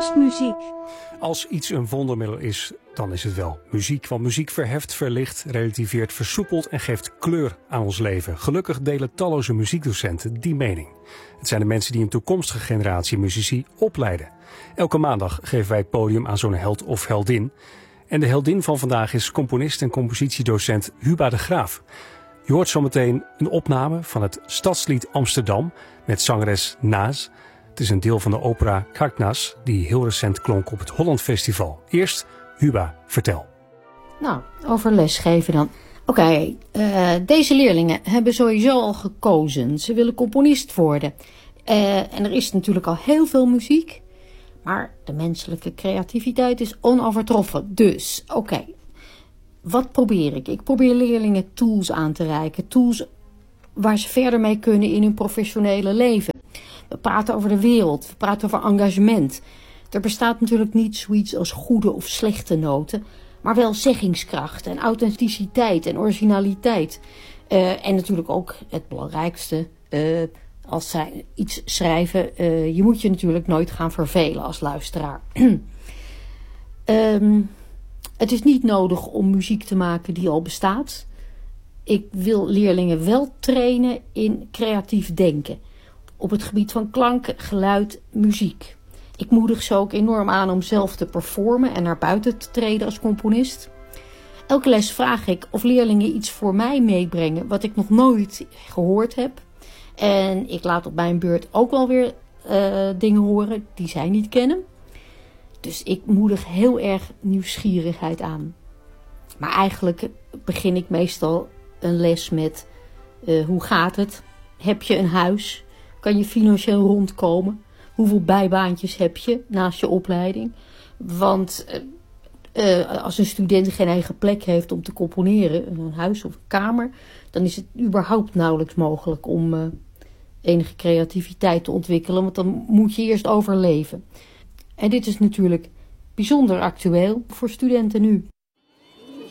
Kerstmuziek. Als iets een wondermiddel is, dan is het wel muziek. Want muziek verheft, verlicht, relativeert, versoepelt en geeft kleur aan ons leven. Gelukkig delen talloze muziekdocenten die mening. Het zijn de mensen die een toekomstige generatie muzici opleiden. Elke maandag geven wij het podium aan zo'n held of heldin. En de heldin van vandaag is componist en compositiedocent Huba de Graaf. Je hoort zometeen een opname van het Stadslied Amsterdam met zangeres Naaz. Het is een deel van de opera Kaknas die heel recent klonk op het Holland Festival. Eerst, Huba, vertel. Nou, over lesgeven dan. Oké, deze leerlingen hebben sowieso al gekozen. Ze willen componist worden. En er is natuurlijk al heel veel muziek. Maar de menselijke creativiteit is onovertroffen. Dus, oké. Wat probeer ik? Ik probeer leerlingen tools aan te reiken. Tools waar ze verder mee kunnen in hun professionele leven. We praten over de wereld. We praten over engagement. Er bestaat natuurlijk niet zoiets als goede of slechte noten. Maar wel zeggingskracht en authenticiteit en originaliteit. En natuurlijk ook het belangrijkste. Als zij iets schrijven. Je moet je natuurlijk nooit gaan vervelen als luisteraar. Het is niet nodig om muziek te maken die al bestaat. Ik wil leerlingen wel trainen in creatief denken. Op het gebied van klank, geluid, muziek. Ik moedig ze ook enorm aan om zelf te performen en naar buiten te treden als componist. Elke les vraag ik of leerlingen iets voor mij meebrengen wat ik nog nooit gehoord heb. En ik laat op mijn beurt ook wel weer dingen horen die zij niet kennen. Dus ik moedig heel erg nieuwsgierigheid aan. Maar eigenlijk begin ik meestal een les met hoe gaat het? Heb je een huis? Kan je financieel rondkomen? Hoeveel bijbaantjes heb je naast je opleiding? Want als een student geen eigen plek heeft om te componeren, een huis of een kamer, dan is het überhaupt nauwelijks mogelijk om enige creativiteit te ontwikkelen. Want dan moet je eerst overleven. En dit is natuurlijk bijzonder actueel voor studenten nu.